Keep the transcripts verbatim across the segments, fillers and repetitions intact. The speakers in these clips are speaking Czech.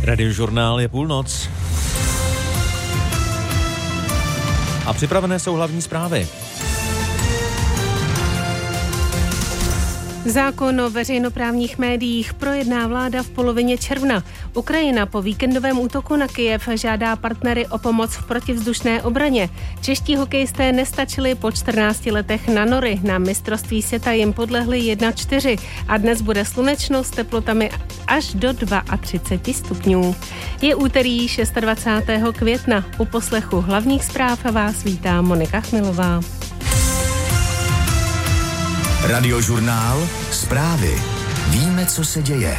Radiožurnál je půlnoc. A připravené jsou hlavní zprávy. Zákon o veřejnoprávních médiích projedná vláda v polovině června. Ukrajina po víkendovém útoku na Kyjev žádá partnery o pomoc v protivzdušné obraně. Čeští hokejisté nestačili po čtrnácti letech na nory. Na mistrovství světa jim podlehli jedna čtyři a dnes bude slunečno s teplotami až do třicet dva stupňů. Je úterý dvacátého šestého května. U poslechu hlavních zpráv vás vítá Monika Chmilová. Radiožurnál, zprávy. Víme, co se děje.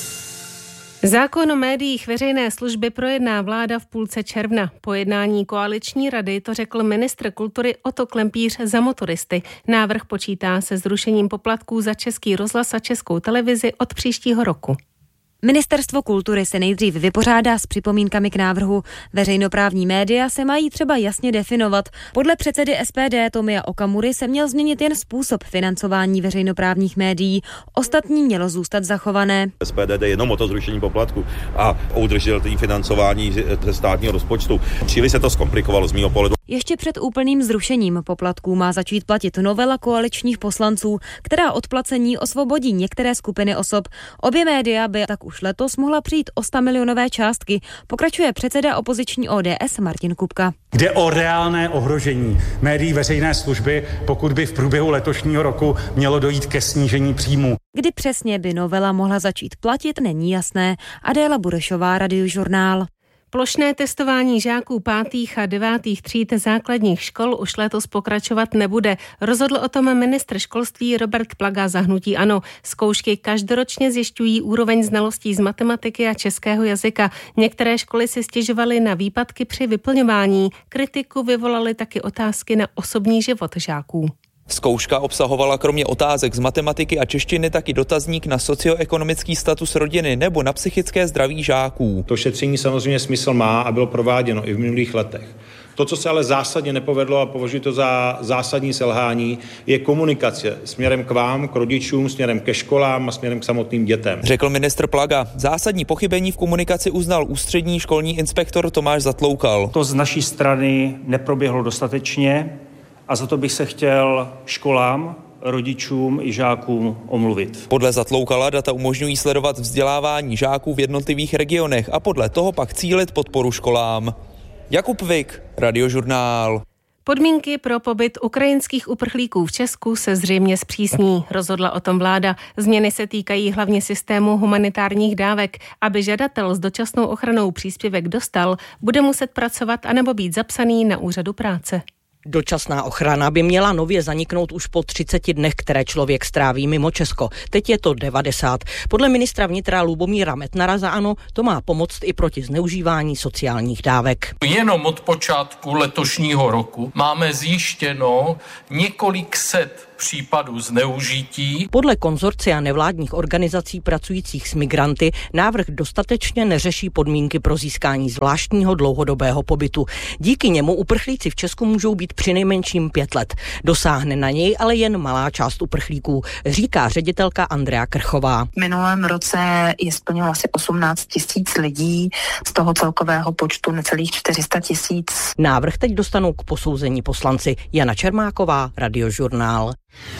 Zákon o médiích veřejné služby projedná vláda v půlce června. Po jednání koaliční rady to řekl ministr kultury Otto Klempíř za motoristy. Návrh počítá se zrušením poplatků za Český rozhlas a Českou televizi od příštího roku. Ministerstvo kultury se nejdřív vypořádá s připomínkami k návrhu. Veřejnoprávní média se mají třeba jasně definovat. Podle předsedy S P D Tomia Okamury se měl změnit jen způsob financování veřejnoprávních médií. Ostatní mělo zůstat zachované. S P D jde jenom o to zrušení poplatku a o udržitelné financování ze státního rozpočtu. Příliš se to zkomplikovalo z mého pohledu. Ještě před úplným zrušením poplatků má začít platit novela koaličních poslanců, která od placení osvobodí některé skupiny osob. Obě média by tak už letos mohla přijít o sto milionové částky, pokračuje předseda opoziční O D S Martin Kupka. Jde o reálné ohrožení médií veřejné služby, pokud by v průběhu letošního roku mělo dojít ke snížení příjmů. Kdy přesně by novela mohla začít platit, není jasné. Adéla Burešová, Radiožurnál. Plošné testování žáků pátých a devátých tříd základních škol už letos pokračovat nebude. Rozhodl o tom ministr školství Robert Plaga za hnutí ANO. Zkoušky každoročně zjišťují úroveň znalostí z matematiky a českého jazyka. Některé školy si stěžovaly na výpadky při vyplňování. Kritiku vyvolaly taky otázky na osobní život žáků. Zkouška obsahovala kromě otázek z matematiky a češtiny taky dotazník na socioekonomický status rodiny nebo na psychické zdraví žáků. To šetření samozřejmě smysl má a bylo prováděno i v minulých letech. To, co se ale zásadně nepovedlo a považuji to za zásadní selhání, je komunikace směrem k vám, k rodičům, směrem ke školám a směrem k samotným dětem. Řekl ministr Plaga. Zásadní pochybení v komunikaci uznal ústřední školní inspektor Tomáš Zatloukal. To z naší strany neproběhlo dostatečně. A za to bych se chtěl školám, rodičům i žákům omluvit. Podle Zatloukala data umožňují sledovat vzdělávání žáků v jednotlivých regionech a podle toho pak cílit podporu školám. Jakub Vik, Radiožurnál. Podmínky pro pobyt ukrajinských uprchlíků v Česku se zřejmě zpřísní. Rozhodla o tom vláda. Změny se týkají hlavně systému humanitárních dávek. Aby žadatel s dočasnou ochranou příspěvek dostal, bude muset pracovat anebo být zapsaný na úřadu práce. Dočasná ochrana by měla nově zaniknout už po třiceti dnech, které člověk stráví mimo Česko. Teď je to devadesát. Podle ministra vnitra Lubomíra Metnara za ANO to má pomoct i proti zneužívání sociálních dávek. Jenom od počátku letošního roku máme zjištěno několik set případů zneužití. Podle konzorcia nevládních organizací pracujících s migranty návrh dostatečně neřeší podmínky pro získání zvláštního dlouhodobého pobytu. Díky němu uprchlíci v Česku můžou být přinejmenším pět let. Dosáhne na něj ale jen malá část uprchlíků, říká ředitelka Andrea Krchová. V minulém roce je splnilo asi osmnáct tisíc lidí, z toho celkového počtu necelých čtyři sta tisíc. Návrh teď dostanou k posouzení poslanci. Jana Čermáková, Radiožurnál.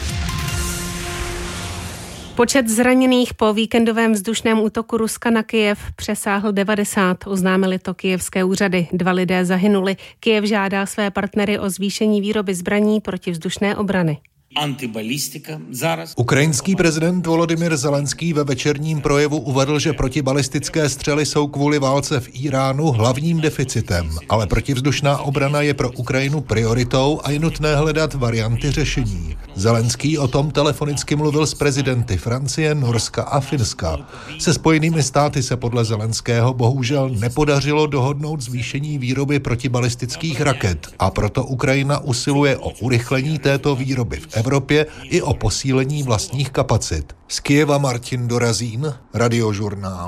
Počet zraněných po víkendovém vzdušném útoku Ruska na Kyjev přesáhl devadesát, oznámili to kyjevské úřady. Dva lidé zahynuli. Kyjev žádá své partnery o zvýšení výroby zbraní protivzdušné obrany. Ukrajinský prezident Volodymyr Zelenský ve večerním projevu uvedl, že protibalistické střely jsou kvůli válce v Íránu hlavním deficitem, ale protivzdušná obrana je pro Ukrajinu prioritou a je nutné hledat varianty řešení. Zelenský o tom telefonicky mluvil s prezidenty Francie, Norska a Finska. Se Spojenými státy se podle Zelenského bohužel nepodařilo dohodnout zvýšení výroby protibalistických raket a proto Ukrajina usiluje o urychlení této výroby v Evropě i o posílení vlastních kapacit. Z Kyjeva Martin Dorazín, Radiožurnál.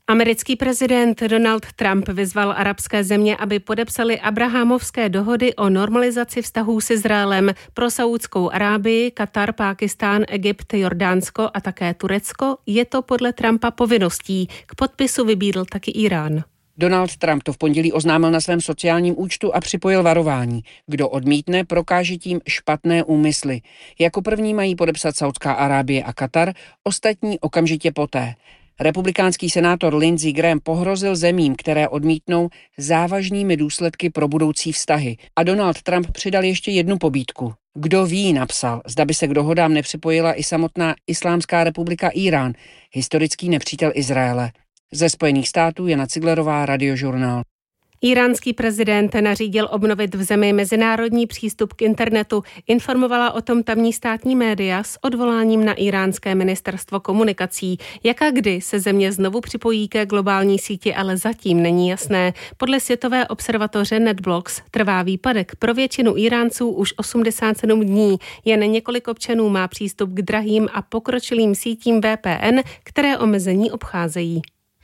Americký prezident Donald Trump vyzval arabské země, aby podepsali abrahamovské dohody o normalizaci vztahů s Izraelem. Pro Saúdskou Arábii, Katar, Pákistán, Egypt, Jordánsko a také Turecko je to podle Trumpa povinností. K podpisu vybídl taky Irán. Donald Trump to v pondělí oznámil na svém sociálním účtu a připojil varování. Kdo odmítne, prokáže tím špatné úmysly. Jako první mají podepsat Saúdská Arábie a Katar, ostatní okamžitě poté. Republikánský senátor Lindsey Graham pohrozil zemím, které odmítnou, závažnými důsledky pro budoucí vztahy. A Donald Trump přidal ještě jednu pobídku. Kdo ví, napsal, zda by se k dohodám nepřipojila i samotná Islámská republika Irán, historický nepřítel Izraele. Ze Spojených států Jana Ciglerová, Radiožurnál. Iránský prezident nařídil obnovit v zemi mezinárodní přístup k internetu. Informovala o tom tamní státní média s odvoláním na iránské ministerstvo komunikací. Jak a kdy se země znovu připojí ke globální síti, ale zatím není jasné. Podle světové observatoře NetBlocks trvá výpadek pro většinu Iránců už osmdesát sedm dní. Jen několik občanů má přístup k drahým a pokročilým sítím V P N, které omezení obcházejí.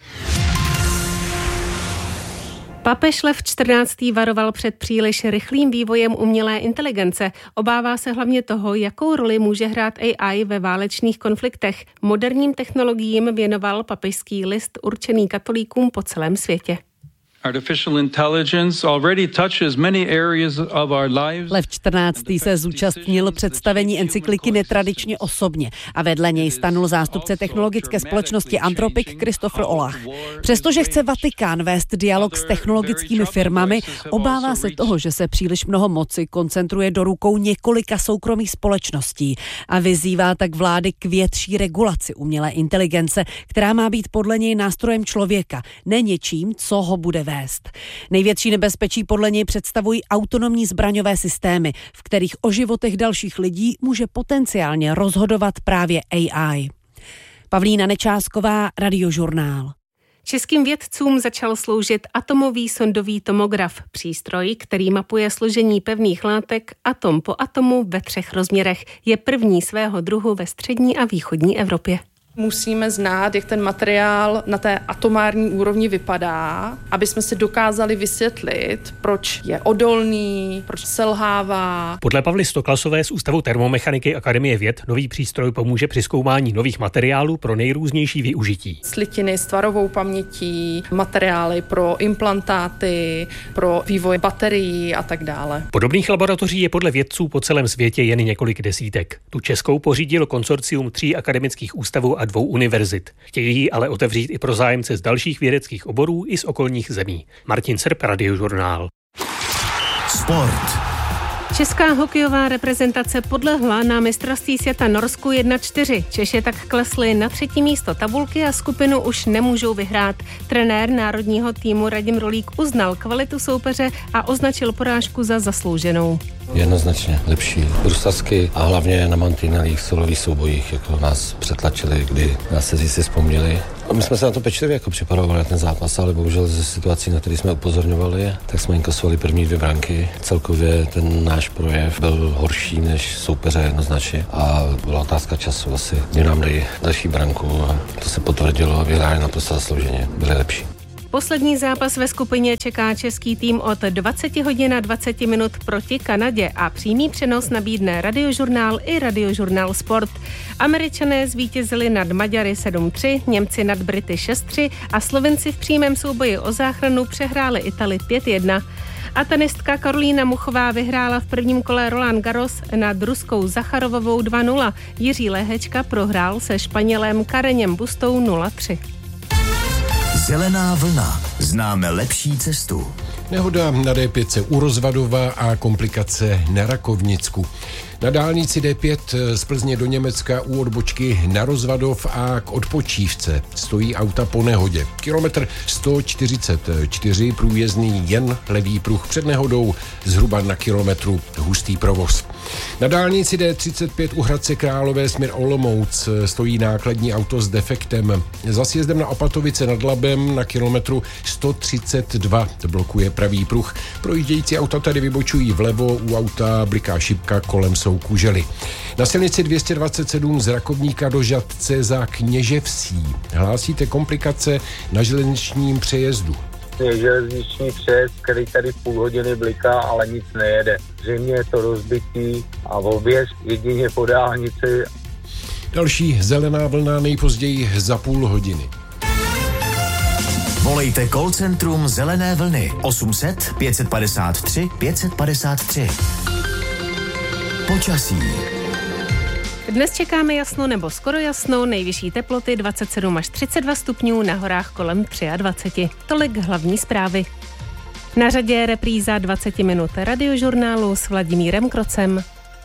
Papež Lev čtrnáctý varoval před příliš rychlým vývojem umělé inteligence. Obává se hlavně toho, jakou roli může hrát A I ve válečných konfliktech. Moderním technologiím věnoval papežský list určený katolíkům po celém světě. Lev čtrnáctý se zúčastnil představení encykliky netradičně osobně a vedle něj stanul zástupce technologické společnosti Anthropic Christopher Olach. Přestože chce Vatikán vést dialog s technologickými firmami, obává se toho, že se příliš mnoho moci koncentruje do rukou několika soukromých společností a vyzývá tak vlády k větší regulaci umělé inteligence, která má být podle něj nástrojem člověka, ne něčím, co ho bude vést. Největší nebezpečí podle něj představují autonomní zbraňové systémy, v kterých o životech dalších lidí může potenciálně rozhodovat právě A I. Pavlína Nečásková, Radiožurnál. Českým vědcům začal sloužit atomový sondový tomograf, přístroj, který mapuje složení pevných látek atom po atomu ve třech rozměrech. Je první svého druhu ve střední a východní Evropě. Musíme znát, jak ten materiál na té atomární úrovni vypadá, aby jsme si dokázali vysvětlit, proč je odolný, proč selhává. Podle Pavly Stoklasové z Ústavu termomechaniky Akademie věd nový přístroj pomůže při zkoumání nových materiálů pro nejrůznější využití. Slitiny s tvarovou pamětí, materiály pro implantáty, pro vývoj baterií a tak dále. Podobných laboratoří je podle vědců po celém světě jen několik desítek. Tu českou pořídilo konsorcium tří akademických ústavů a dvou univerzit. Chtějí ji ale otevřít i pro zájemce z dalších vědeckých oborů i z okolních zemí. Martin Serp, Radiožurnál. Sport. Česká hokejová reprezentace podlehla na mistrovství světa Norsku jedna čtyři. Češi tak klesli na třetí místo tabulky a skupinu už nemůžou vyhrát. Trenér národního týmu Radim Rolík uznal kvalitu soupeře a označil porážku za zaslouženou. Jednoznačně lepší bruslařsky a hlavně na mantinelích silových soubojích, jako nás přetlačili, kdy nás se si vzpomněli. A my jsme se na to pečlivě jako připravovali na ten zápas, ale bohužel ze situací, na které jsme upozorňovali, tak jsme inkasovali první dvě branky. Celkově ten náš projev byl horší než soupeře jednoznačně a byla otázka času asi, kdy nám dají další branku a to se potvrdilo a vyhráli naprosto zaslouženě, byli lepší. Poslední zápas ve skupině čeká český tým od dvacet hodin a dvacet minut proti Kanadě a přímý přenos nabídne Radiožurnál i Radiožurnál Sport. Američané zvítězili nad Maďary sedm tři, Němci nad Brity šest tři a Slovenci v přímém souboji o záchranu přehráli Itali pět jedna. A tenistka Karolína Muchová vyhrála v prvním kole Roland Garros nad Ruskou Zacharovovou dva nula. Jiří Lehečka prohrál se Španělem Kareněm Bustou nula tři. Zelená vlna. Známe lepší cestu. Nehoda na D pět u Rozvadova a komplikace na Rakovnicku. Na dálnici D pět z Plzně do Německa u odbočky na Rozvadov a k odpočívce stojí auta po nehodě. Kilometr sto čtyřicet čtyři, průjezdný jen levý pruh, před nehodou zhruba na kilometru hustý provoz. Na dálnici D třicet pět u Hradce Králové směr Olomouc stojí nákladní auto s defektem. Za sjezdem na Opatovice nad Labem na kilometru sto třicet dva blokuje pravý pruh. Projíždějící auta tady vybočují vlevo, u auta bliká šipka kolem jsou jsou kužely. Na silnici dvě stě dvacet sedm z Rakovníka do Žatce za Kněževsí hlásíte komplikace na železničním přejezdu. Je železniční přejezd, který tady půl hodiny bliká, ale nic nejede. Zřejmě je to rozbitý a objezd jedině po dálnici. Další zelená vlna nejpozději za půl hodiny. Volejte call centrum Zelené vlny osm set pět padesát tři pět padesát tři. Počasí. Dnes čekáme jasno nebo skoro jasno, nejvyšší teploty dvacet sedm až třicet dva stupňů, na horách kolem dvacet tři. Tolik hlavní zprávy. Na řadě je repríza dvacet minut radiožurnálu s Vladimírem Krocem.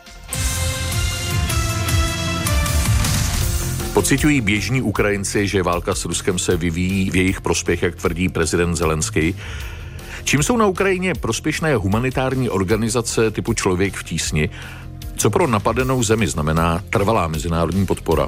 Pociťují běžní Ukrajinci, že válka s Ruskem se vyvíjí v jejich prospěch, jak tvrdí prezident Zelenský. Čím jsou na Ukrajině prospěšné humanitární organizace typu Člověk v tísni? Co pro napadenou zemi znamená trvalá mezinárodní podpora?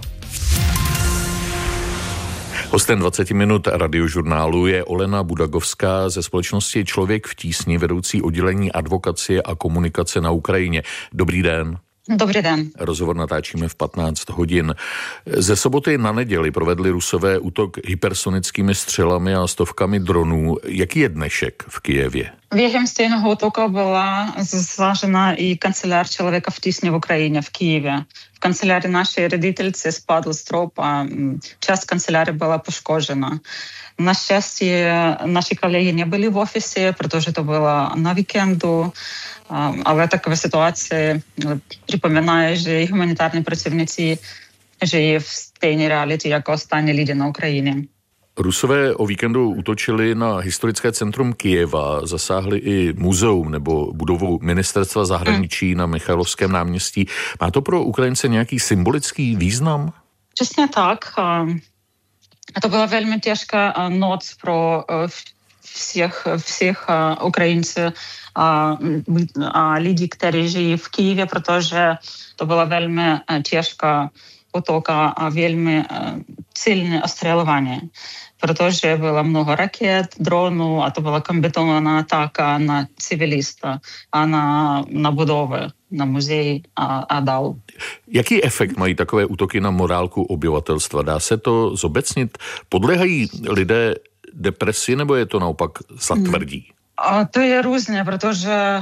Hostem dvacet minut radiožurnálu je Olena Budagovská ze společnosti Člověk v tísni, vedoucí oddělení advokacie a komunikace na Ukrajině. Dobrý den. Dobrý den. Rozhovor natáčíme v patnáct hodin. Ze soboty na neděli provedli Rusové útok hypersonickými střelami a stovkami dronů. Jaký je dnešek v Kyjevě? Během stejného útoku byla zasažena i kancelář Člověka v tísni v Ukrajině, v Kyjevě. V kanceláři naší ředitelce spadl strop a část kanceláře byla poškozena. Naštěstí naši kolegy nebyli v ofisi, protože to bylo na víkendu. Але така ситуація припоминає, що і гуманітарні працівниці žijí v stejné realitě jako ostatní lidé na Ukrajině. Rusové o víkendu útočili na historické centrum Kyjeva, zasáhli i muzeum nebo budovu ministerstva zahraničí mm. na Michailovském náměstí. Má to pro Ukrajince nějaký symbolický význam? Přesně tak. To byla velmi těžká noc pro всех, всех Ukrajinců a, a lidí, kteří žijí v Kyjevě, protože to byla velmi těžká útoka a velmi silné ostřelování, protože bylo mnoho raket, dronů a to byla kombinovaná ataka na civilista a na, na budovy, na muzej a, a dál. Jaký efekt mají takové útoky na morálku obyvatelstva? Dá se to zobecnit? Podléhají lidé depresi, nebo je to naopak zatvrdí? A to je různě, protože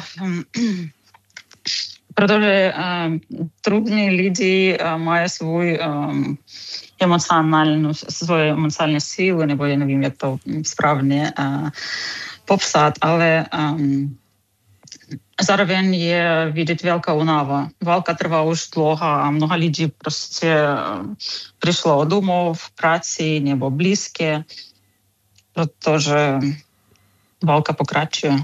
protože um, trudní lidi uh, mají svůj um, emocionální, svoje emocionální síly, nebo já nevím, jak to správně uh, popsat, ale um, zároveň je vidět velká únava. Válka trvá už dlouho a mnoho lidí prostě uh, přišlo domov, práci nebo blízké, protože válka pokračuje.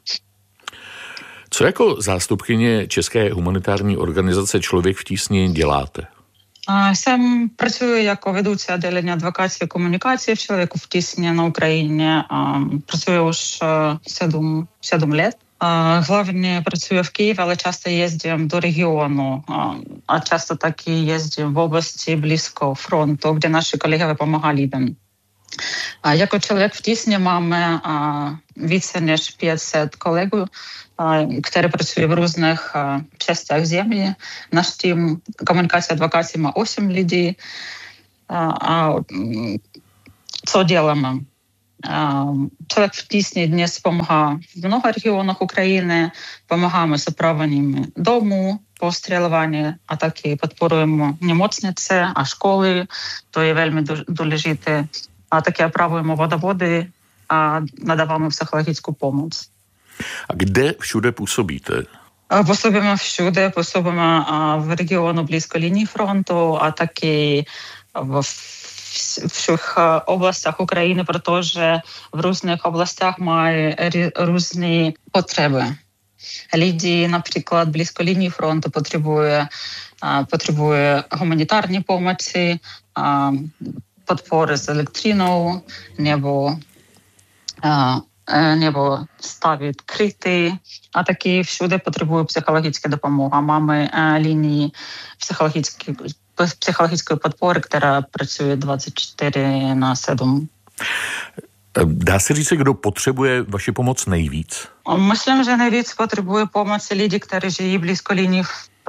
Co jako zástupkyně České humanitární organizace Člověk v tísni děláte? Jsem pracuji jako vedoucí oddělení advokacie a komunikace v Člověku v tísni na Ukrajině. Pracuji už sedm, sedm let. Hlavně pracuji v Kyjevě, ale často jezdím do regionu a často taky jezdím v oblasti blízko frontu, kde naši kolegy pomáhají lidem. А Jako Člověk v tísni máme a, více než pět set kolegů, a, které pracují v různých a, částech země. Náš tým komunikace advokace má osm lidí. A, a, co děláme? A, Člověk v tísni dnes pomáhá v mnoha regionech Ukrajiny, pomáháme s opravením domů po ostřelování a taky podporujeme nemocnice a školy. To je velmi důležité. A taky opravujeme vodovody a nadáváme psychologickou pomoc. A kde všude působíte? Působíme všude, působíme v regionu blízko linii frontu a taky v všech oblastech Ukrajiny, protože v různých oblastech mají různé potřeby. Lidi například blízko linii frontu potřebují, potřebují humanitární pomoci, podpory s elektřinou, nebo, nebo stavit kryty. A taky všude potřebují psychologické допомоги. Máme linii psychologické, psychologické podpory, která pracuje dvacet čtyři na sedm. Dá se říct, kdo potřebuje vaši pomoc nejvíc? Myslím, že nejvíc potřebuje pomoc lidi, kteří žijí blízko linii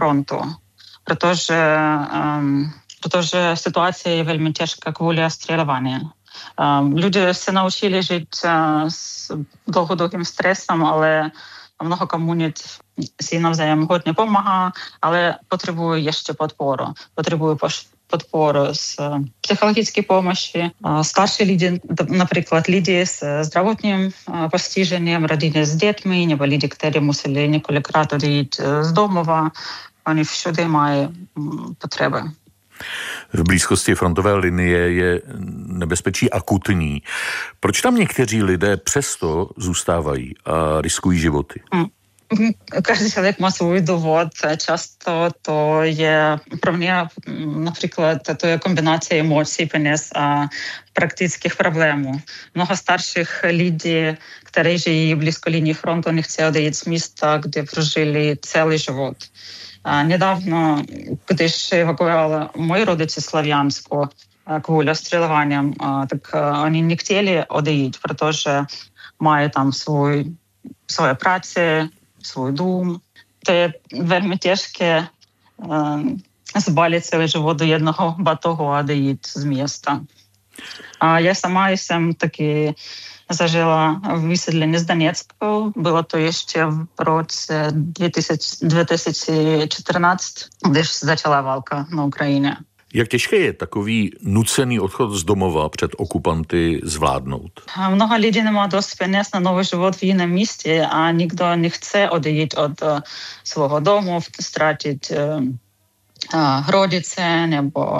фронту, protože, um, protože situace je velmi těžká kvůli střelování. Um, lidé se naučili žít uh, s dlouhodobým stresem, ale mnoho komunit si navzájem hodně pomáhá, ale potřebují ještě podporu. Potřebují podporu z psychologické pomoci. Starší lidi, například lidi s zdravotním postižením, rodiny s dětmi, nebo lidi, kteří museli několikrát odejít z domova, oni všude mají potřeby. V blízkosti frontové linie je nebezpečí akutní. Proč tam někteří lidé přesto zůstávají a riskují životy? Hmm. Každý člověk má svůj důvod. Často to je pro mě například to je kombinace emocí, peněz a praktických problémů. Mnoho starších lidí, kteří žijí blízko linii frontu, nechce odejít z místa, kde prožili celý život. A недавно, když evakuovali moji rodiče Slaviansku kvůli střelování, tak oni nechtěli odejít, protože mají tam svůj, svoje práce, svůj dům. To je velmi těžké zbalit celý život do jednoho batohu a odejít z města. A já sama jsem taky zažila vysídlení z Donecku. Bylo to ještě v roce dva tisíce čtrnáct, když začala válka na Ukrajině. Jak těžké je takový nucený odchod z domova před okupanty zvládnout? Mnoho lidí nemá dost peněz na nový život v jiném místě a nikdo nechce odejít od svého domu, ztratit uh, rodiče nebo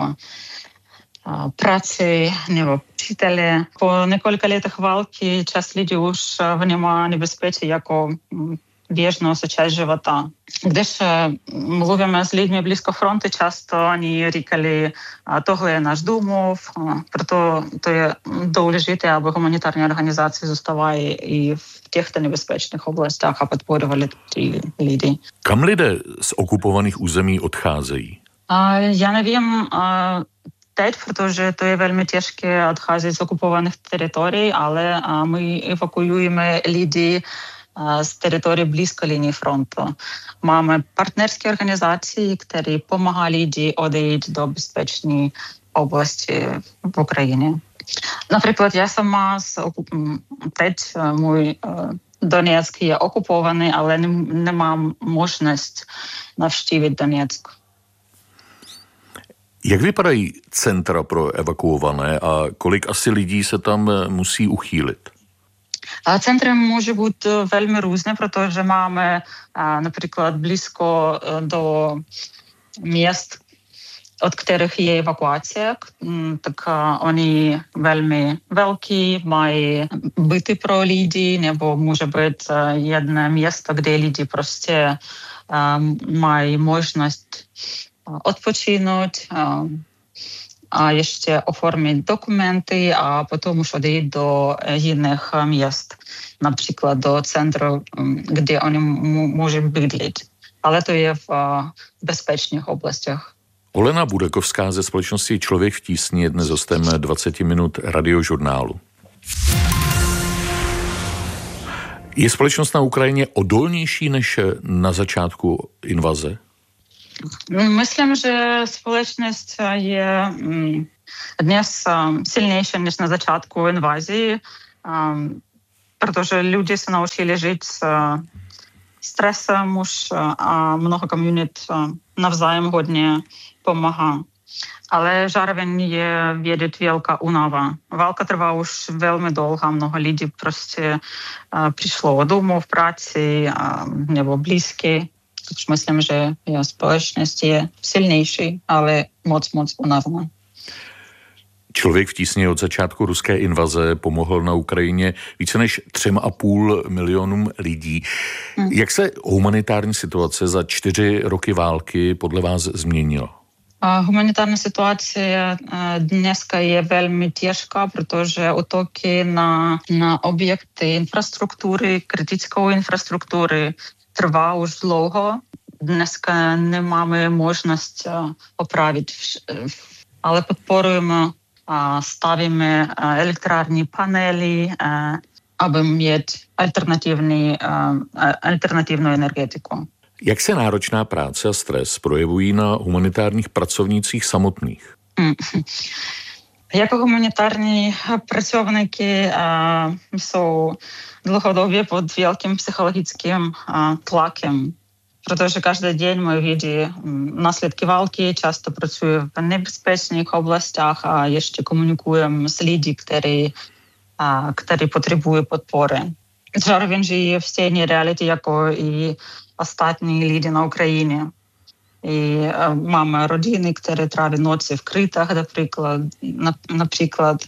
práci nebo přítele. Po několika letech války část lidí už vnímá nebezpečí jako běžnou součást života. Když mluvíme s lidmi blízko frontu, často oni říkali, tohle je náš domov, proto to je důležité, aby humanitární organizace zůstávají i v těchto nebezpečných oblastech a podporovali ty lidi. Kam lidé z okupovaných území odcházejí? Já nevím, teď, protože to je velmi těžké odcházet z okupovaných teritorií, ale my evakuujeme lidi z teritorii blízko linii frontu. Máme partnerské organizace, které pomáhají lidi odejít do bezpečné oblasti v Ukrajině. Například já sama teď můj Donetsk je okupovaný, ale nemám možnost navštívit Donetsk. Jak vypadají centra pro evakuované a kolik asi lidí se tam musí uchýlit? Centrum může být velmi různé, protože máme například blízko do měst, od kterých je evakuace, tak oni velmi velký, mají byty pro lidi, nebo může být jedno město, kde lidi prostě mají možnost odpočinout a ještě oformit dokumenty a potom už odejít do jiných měst, například do centru, kde oni můžou bydlet. Ale to je v bezpečných oblastech. Olena Budakovská ze společnosti Člověk v tísni je dnes hostem dvacet minut radiožurnálu. Je společnost na Ukrajině odolnější než na začátku invaze? Myslím, že společnost je dnes silnější než na začátku invazie, protože lidi se naučili žít s stresem už a mnoho komunit navzájem hodně pomáhá. Ale zároveň je vidět velká únava. Válka trvá už velmi dlouho, mnoho lidí prostě přišlo domů v práci nebo blízké. Takže myslím, že je společnost je silnější, ale moc, moc unavná. Člověk v tísni od začátku ruské invaze pomohl na Ukrajině více než třem a půl milionům lidí. Hmm. Jak se humanitární situace za čtyři roky války podle vás změnila? Humanitární situace dneska je velmi těžká, protože útoky na, na objekty infrastruktury, kritickou infrastruktury trvá už dlouho. Dneska nemáme možnost opravit, ale podporujeme a stavíme elektrární panely, aby mít alternativní, alternativní energetiku. Jak se náročná práce a stres projevují na humanitárních pracovnících samotných? Mm. Jako humanitární pracovníky a, jsou dlouhodobě pod velkým psychologickým a, tlakem, protože každý den my vidí následky války, často pracují v nebezpečných oblastech a ještě komunikujeme s lidmi, kteří, a, kteří potřebují podpory. Zároveň žijí v stejné realitě jako i ostatní lidi na Ukrajině. І маємо родини, які травлять ночі в критах, наприклад. Наприклад,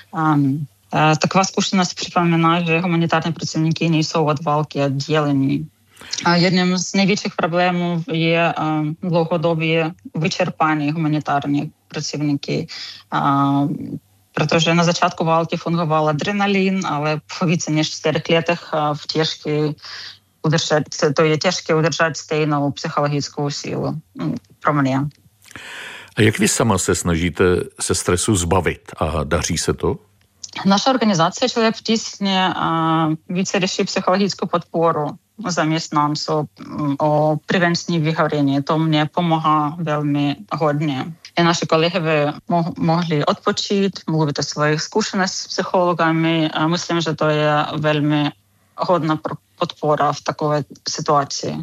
така скучність припоминає, що гуманітарні працівники не są від валки відділені. Jednym z największych problemów jest długodobie wyczerpanie humanitarnych pracowników. Protože na začátku války fungoval adrenalin, ale po více než čtyřech letech v těžké udržet, to je těžké udržet stejnou psychologickou sílu pro mě. A jak vy sama se snažíte se stresu zbavit a daří se to? Naša organizace Člověk v tísni více řeší psychologickou podporu zaměstnanců o prevenční vyhorení. To mě pomáhá velmi hodně. I naši kolegové mohli odpočít, mluvit o svých zkušenostech s psychologami. Myslím, že to je velmi hodná podpora v takové situaci.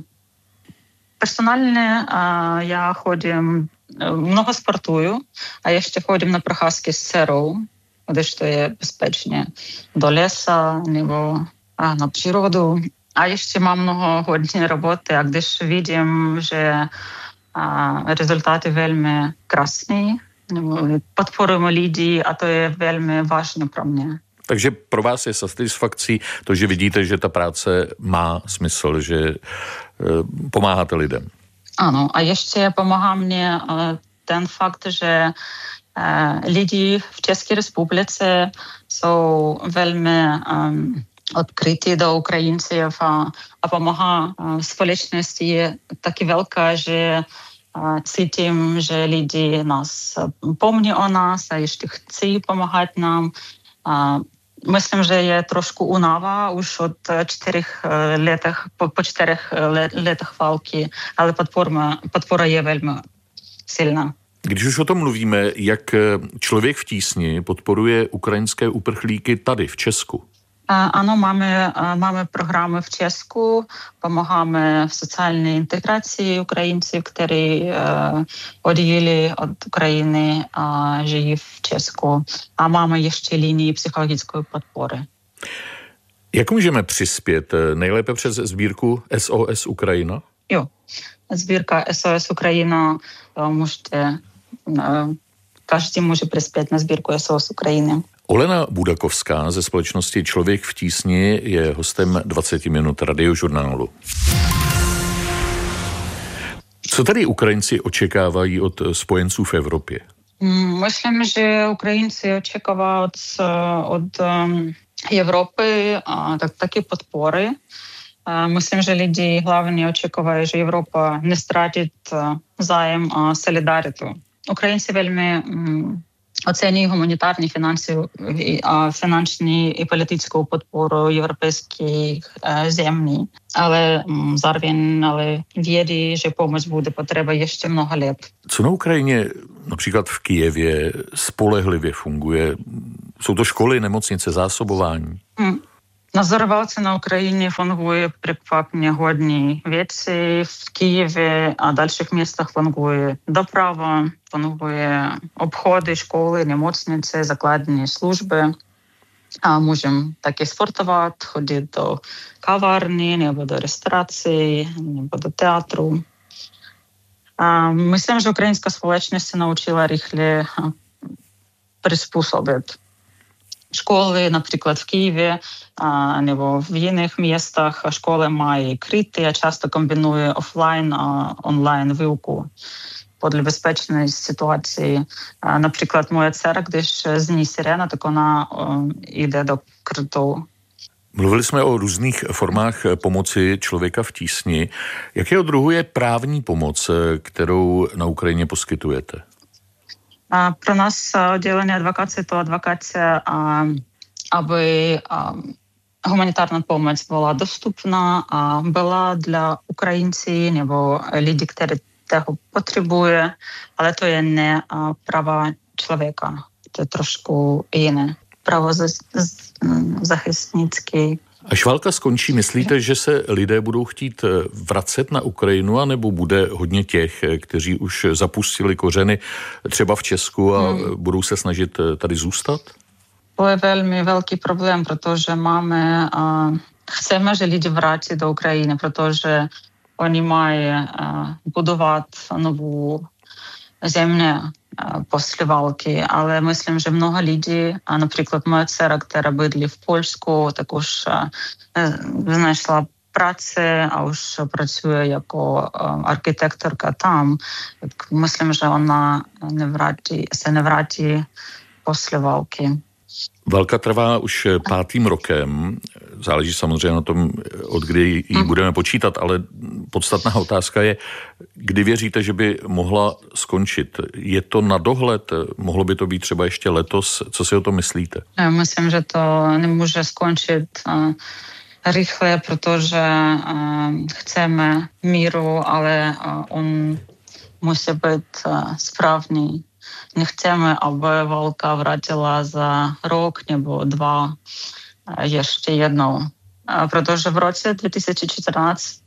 Personálně já chodím, mnoho sportuju, a ještě chodím na procházky s dcerou, když to je bezpečně, do lesa nebo na přírodu. A ještě mám mnoho hodně roboty, a když vidím, že rezultaty velmi krásné, podporujeme lidi, a to je velmi vážné pro mě. Takže pro vás je satisfakcí to, že vidíte, že ta práce má smysl, že e, pomáháte lidem. Ano, a ještě pomáhá mě ten fakt, že e, lidi v České republice jsou velmi um, odkrytí do Ukrajinců a, a pomáhá společnosti je taky velká, že a, cítím, že lidi nás pomní o nás a ještě chci pomáhat nám. A, myslím, že je trošku únava už od čtyřech letech, po, po čtyřech letech války, ale podpora, podpora je velmi silná. Když už o tom mluvíme, jak Člověk v tísni podporuje ukrajinské uprchlíky tady v Česku? Ano, máme, máme programy v Česku, pomáháme v sociální integraci Ukrajinců, kteří odjeli od Ukrajiny a žijí v Česku. A máme ještě linii psychologické podpory. Jak můžeme přispět? Nejlépe přes sbírku S O S Ukrajina? Jo, sbírka S O S Ukrajina, můžete, každý může přispět na sbírku S O S Ukrajiny. Olena Budakovská ze společnosti Člověk v tísni je hostem dvacet minut Radiožurnálu. Co tady Ukrajinci očekávají od spojenců v Evropě? Myslím, že Ukrajinci očekávají od, od Evropy a tak, taky podpory. Myslím, že lidi hlavně očekávají, že Evropa не ztratí zájem a solidaritu. Ukrajinci velmi оцінює гуманітарні, фінансові, фінансові і політичну підпору європейських землі. Але zároveň ale vědí, že pomoc bude potřeba ještě mnoho let. Co na Ukrajině, například v Kyjevě, spolehlivě funguje? Jsou to školy, nemocnice, zásobování? Hmm. Na Зарвалці на Україні фунгує приквапні годні věci, v Kyjevě a dalších městech funguje doprava, funguje obchody, školy, nemocnice, základní služby. A můžeme taky sportovat, chodit do kavárny, nebo do restaurací, nebo do teatru. A myslím, že ukrajinská společnost se naučila rychle přizpůsobit. Školy, například v Kyjevě a, nebo v jiných městech, školy mají kryty a často kombinují offline a online výuku podle bezpečné situace. A, například moje dcera, když zní sirena, tak ona o, jde do krytu. Mluvili jsme o různých formách pomoci Člověka v tísni. Jakého druhu je právní pomoc, kterou na Ukrajině poskytujete? А, про нас відділення адвокації, то адвокація, а, аби а, гуманітарна допомога була доступна, а була для Ukrajinci nebo lidi, kteří toho potřebuje, ale to je ne práva člověka. To je trošku jiné. Právo zachistnické. Až válka skončí, myslíte, že se lidé budou chtít vracet na Ukrajinu, anebo bude hodně těch, kteří už zapustili kořeny třeba v Česku a hmm. budou se snažit tady zůstat? To je velmi velký problém, protože máme, uh, chceme, že lidi vrátí do Ukrajiny, protože oni mají uh, budovat novou země uh, после války, ale myslím, že mnoho lidí, a například moje dcera, která bydlí v Polsku, tak už uh, znайшла práci a už pracuje jako uh, architektorka tam. Tak myslím, že ona nevrátí, se nevrátí после války. Válka trvá už pátým rokem, záleží samozřejmě na tom, od kdy ji budeme počítat, ale podstatná otázka je, kdy věříte, že by mohla skončit? Je to na dohled? Mohlo by to být třeba ještě letos? Co si o tom myslíte? Já myslím, že to nemůže skončit uh, rychle, protože uh, chceme míru, ale uh, on musí být uh, správný. Nechceme, aby válka vrátila za rok nebo dva ještě jednou. Protože v roce dva tisíce čtrnáct,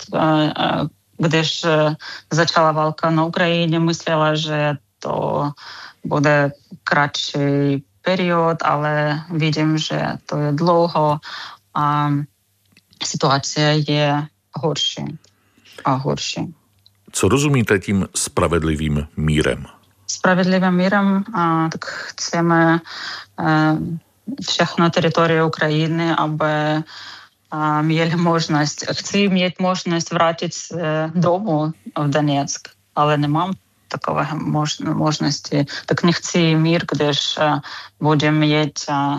když začala válka na Ukrajině, myslela, že to bude kratší period, ale vidím, že to je dlouho a situace je horší a horší. Co rozumíte tím spravedlivým mírem? Spravedlivým mírem, a, tak chceme a, všechno teritorie Ukrajiny, aby a, měli možnost, chci mít možnost vrátit se domů v Donetsk, ale nemám takové mož, možnosti. Tak nechci mír, když a, budeme mít a,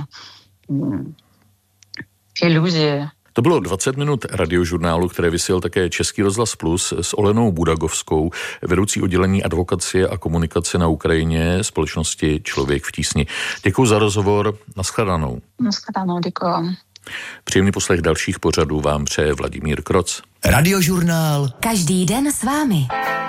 iluzie. To bylo dvacet minut radiožurnálu, které vysílal také Český rozhlas Plus s Olenou Budagovskou, vedoucí oddělení advokacie a komunikace na Ukrajině společnosti Člověk v tísni. Děkuji za rozhovor, nashledanou. Nashledanou, děkuji. Příjemný poslech dalších pořadů vám přeje Vladimír Kroc. Radiožurnál. Každý den s vámi.